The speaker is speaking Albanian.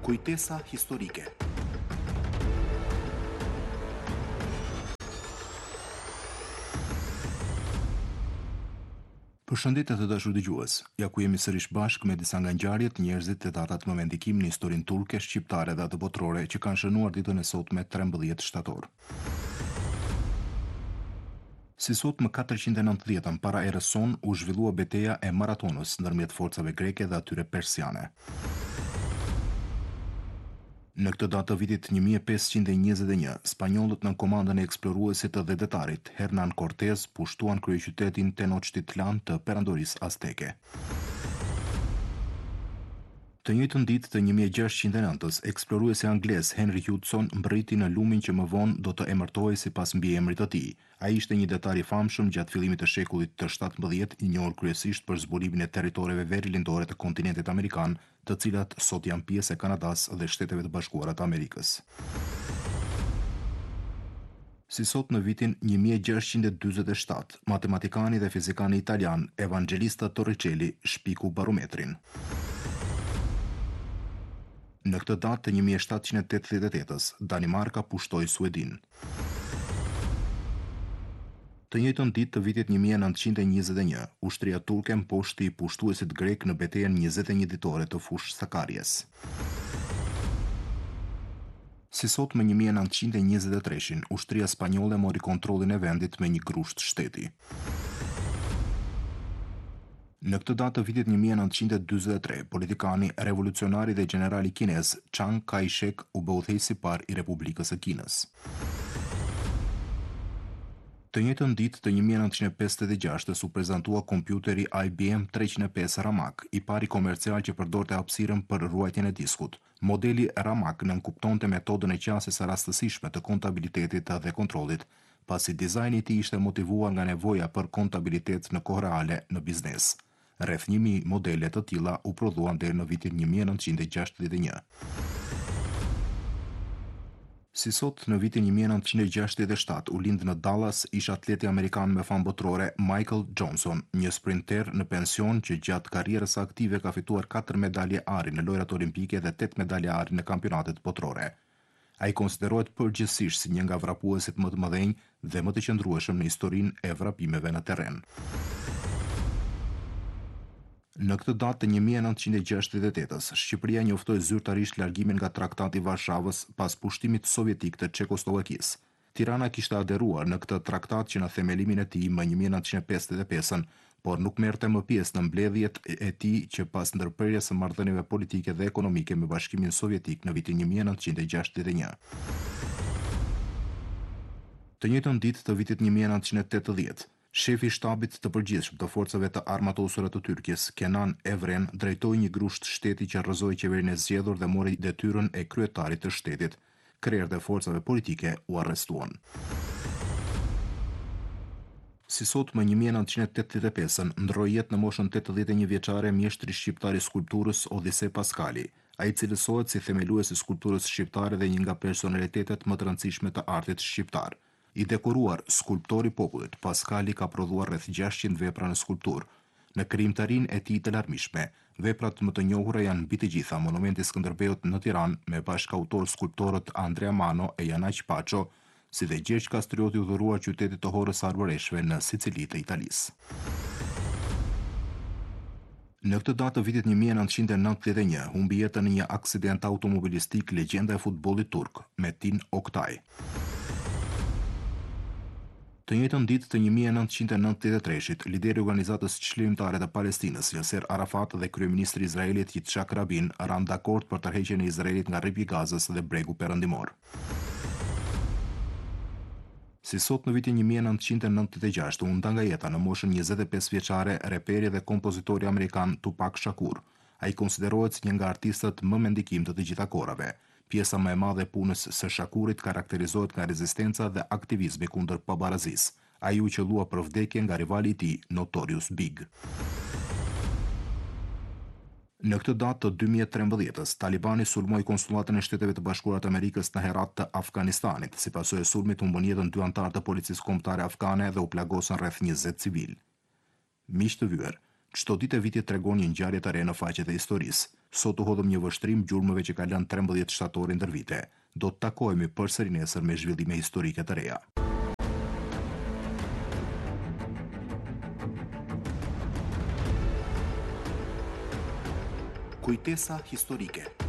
Kujtesa historike. Përshëndetje të dashur dëgjues. Ja ku jemi sërish bashkë me disa nga ngjarjet, njerëzit e datat më me ndikim në historinë turke, shqiptare dhe atë botërore që kanë shënuar ditën e sotme 13 shtator. Si sot më 490 para erës son u zhvillua betejë e Marathonës ndërmjet forcave greke dhe atyre persiane. Në këtë datë të vitit 1521, spanjollët në komandën e eksploruesit të vedetarit Hernán Cortés pushtuan kryeqytetin Tenochtitlan të perandorisë azteke. Të njëjtën ditë të 1609-s, eksploruesi anglez Henry Hudson mbriti në lumin që më vonë do të emërtohej sipas mbiemrit të tij. Ai ishte një detar i famshëm gjatë fillimit të shekullit të 17, i njohur kryesisht për zburimin e territoreve verilindore të kontinentit amerikan, të cilat sot janë pjesë e Kanadas dhe Shteteve të Bashkuara të Amerikës. Si sot në vitin 1647, matematikani dhe fizikani italian Evangelista Torricelli shpiku barometrin. Në këtë datë të 1788-s, Danimarka pushtoi Suedin. Të njëjtën ditë të vitit 1921, ushtria turke mposhti pushtuesit grek në betejën 21 ditore të fushë Sakaries. Si sot më 1923, ushtria spanjolle mori kontrollin e vendit me një grusht shteti. Në këtë datë të vitit 1943, politikani, revolucionari dhe generali kinez Chiang Kai-shek u bë udhëheqësi i parë i Republikës së Kinës. Të njëjtën ditë të 1956 u prezantua kompjuteri IBM 305 Ramak, i pari komercial që përdorte hapësirën për ruajtjen e diskut. Modeli Ramak nënkuptonte metodën e qasjes së rastësishme të kontabilitetit dhe kontrollit, pasi dizajni i tij ishte motivuar nga nevoja për kontabilitet në kohë reale në biznes. Rreth 1000 modele të tilla u prodhuan deri në vitin 1961. Si sot, në vitin 1967, u lind në Dallas ish atleti amerikan me famë botërore Michael Johnson, një sprinter në pension që gjatë karrierës aktive ka fituar 4 medalje ari në lojrat olimpike dhe 8 medalje ari në kampionatet botërore. Ai konsiderohet përgjithsisht si një nga vrapuesit më të mëdhenj dhe më të qëndrueshëm në historinë e vrapimeve në terren. Në këtë datë të 1968-s, Shqipëria njoftoi zyrtarisht largimin nga Traktati i Varshavës pas pushtimit sovjetik të Çekosllovakisë. Tirana kishte aderuar në këtë traktat që në themelimin e tij më 1955, por nuk merrte më pjesë në mbledhjet e tij që pas ndërprerjes së marrëdhënieve politike dhe ekonomike me Bashkimin Sovjetik në vitin 1961. Të njëjtën ditë të vitit 1980, shefi i shtabit të përgjithshëm të forcave të armatosura të Tyrkisë, Kenan Evren, drejtoi një grusht shteti që rrëzoi qeverinë e zgjedhur dhe mori detyrën e kryetarit të shtetit. Krerët e forcave politike u arrestuan. Si sot më 1985, ndroi jetë në moshën 81 vjeçare mjeshtri shqiptar i skulpturës Odise Paskali. Ai cilësohet si themelues i skulpturës shqiptare dhe një nga personalitetet më të rëndësishme të artit shqiptar. I dekoruar skulptor i popullit, Paskali ka prodhuar rreth 600 vepra në skulpturë. Në krijimtarinë e tij të larmishme, veprat më të njohura janë mbi të gjitha Monumenti i Skënderbeut në Tiranë me bashkautor skulptorët Andrea Mano e Janaç Paço, si dhe Gjergj Kastrioti u dhuruar qytetit të Horës Arboreshve në Sicili të Italisë. Në këtë datë të vitit 1991, humbi jetën në një aksident automobilistik legjenda e futbollit turk, Metin Oktay. Të njëjtën ditë të 1993-shit, lideri i organizatës çlirimtare të Palestinës, Yasser Arafat dhe kryeministri i Izraelit Yitzhak Rabin ranë dakord për tërheqjen e Izraelit nga rripi i Gazës dhe bregu perëndimor. Si sot në vitin 1996 u nda nga jeta në moshën 25 vjeçare reperi dhe kompozitori amerikan Tupac Shakur. Ai konsiderohet si një nga artistët më me ndikim të të gjitha kohërave. Pjesa më e madhe e punës së Shakurit karakterizohet nga rezistenca dhe aktivizmi kundër pabarazisë. Ai u qellua për vdekje nga rivali i tij, Notorious Big. Në këtë datë të 2013-s, Talibani sulmoi konsullatën e Shteteve të Bashkuara të Amerikës në Herat të Afganistanit. Si pasojë e sulmit humbën jetën 2 anëtarë të policisë kombëtare afgane dhe u plagosën rreth 20 civil. Miq të vyer, Çdo ditë e vitit tregon një ngjarje të re në faqet e historisë. Sot u hodhëm një vështrim gjurmëve që ka lënë 13 shtatorë ndër vite. Do të takohemi përsëri nesër me zhvillime historike të reja. Kujtesa historike.